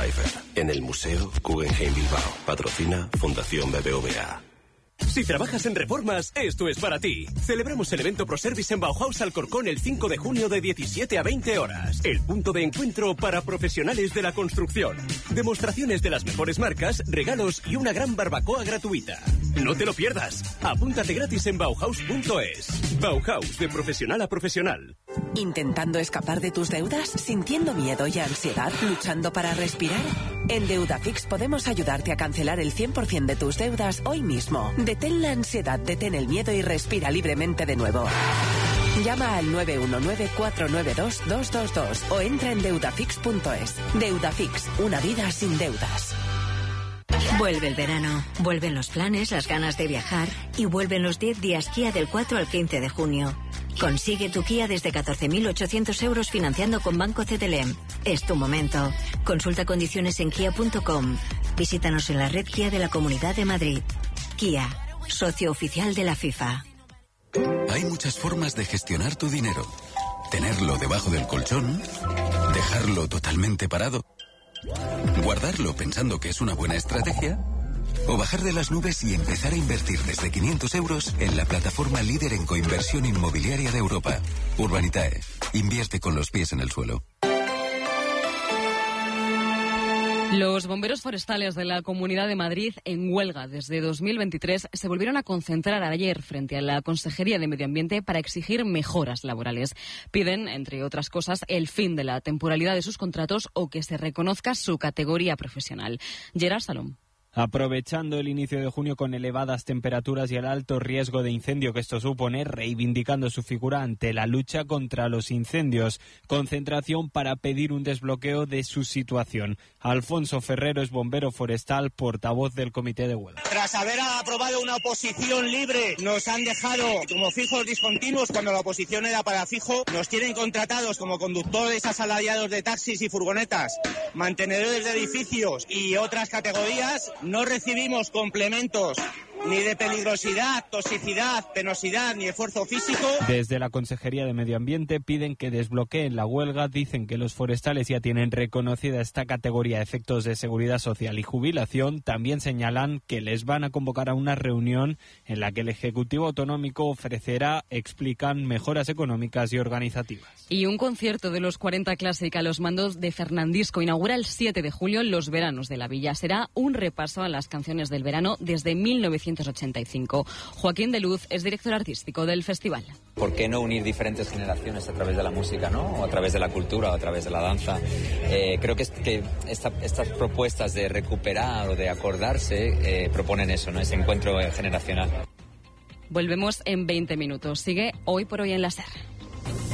Pfeiffer. En el Museo Guggenheim Bilbao. Patrocina Fundación BBVA. Si trabajas en reformas, esto es para ti. Celebramos el evento ProService en Bauhaus Alcorcón el 5 de junio de 17 a 20 horas. El punto de encuentro para profesionales de la construcción. Demostraciones de las mejores marcas, regalos y una gran barbacoa gratuita. No te lo pierdas. Apúntate gratis en Bauhaus.es. Bauhaus, de profesional a profesional. ¿Intentando escapar de tus deudas? ¿Sintiendo miedo y ansiedad? ¿Luchando para respirar? En Deudafix podemos ayudarte a cancelar el 100% de tus deudas hoy mismo. Detén la ansiedad, detén el miedo y respira libremente de nuevo. Llama al 919-492-222 o entra en deudafix.es. Deudafix, una vida sin deudas. Vuelve el verano, vuelven los planes, las ganas de viajar y vuelven los 10 días Kia del 4 al 15 de junio. Consigue tu Kia desde 14.800 euros financiando con Banco CTLM. Es tu momento. Consulta condiciones en kia.com. Visítanos en la red Kia de la Comunidad de Madrid. Kia, socio oficial de la FIFA. Hay muchas formas de gestionar tu dinero. Tenerlo debajo del colchón, dejarlo totalmente parado, guardarlo pensando que es una buena estrategia, o bajar de las nubes y empezar a invertir desde 500 euros en la plataforma líder en coinversión inmobiliaria de Europa. Urbanitae. Invierte con los pies en el suelo. Los bomberos forestales de la Comunidad de Madrid, en huelga desde 2023, se volvieron a concentrar ayer frente a la Consejería de Medio Ambiente para exigir mejoras laborales. Piden, entre otras cosas, el fin de la temporalidad de sus contratos o que se reconozca su categoría profesional. Gerard Salom. Aprovechando el inicio de junio con elevadas temperaturas y el alto riesgo de incendio que esto supone, reivindicando su figura ante la lucha contra los incendios. Concentración para pedir un desbloqueo de su situación. Alfonso Ferrero es bombero forestal, portavoz del comité de huelga. Tras haber aprobado una oposición libre, nos han dejado como fijos discontinuos cuando la oposición era para fijo. Nos tienen contratados como conductores asalariados de taxis y furgonetas, mantenedores de edificios y otras categorías. No recibimos complementos ni de peligrosidad, toxicidad, penosidad ni esfuerzo físico. Desde la Consejería de Medio Ambiente piden que desbloqueen la huelga. Dicen que los forestales ya tienen reconocida esta categoría a efectos de seguridad social y jubilación. También señalan que les van a convocar a una reunión en la que el Ejecutivo Autonómico ofrecerá, explican, mejoras económicas y organizativas. Y un concierto de los 40 Classic a los mandos de Fernandisco inaugura el 7 de julio Los Veranos de la Villa. Será un repaso a las canciones del verano desde 1985. Joaquín de Luz es director artístico del festival. ¿Por qué no unir diferentes generaciones a través de la música, ¿no? O a través de la cultura, o a través de la danza? Creo que estas propuestas de recuperar o de acordarse proponen eso, ¿no? Ese encuentro generacional. Volvemos en 20 minutos. Sigue Hoy por Hoy en la SER.